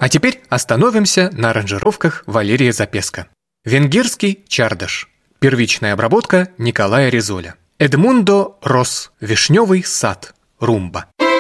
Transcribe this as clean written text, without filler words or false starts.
А теперь остановимся на аранжировках Валерия Запеска. Венгерский чардаш. Первичная обработка Николая Резоля. Эдмундо Росс. Вишневый сад. Румба.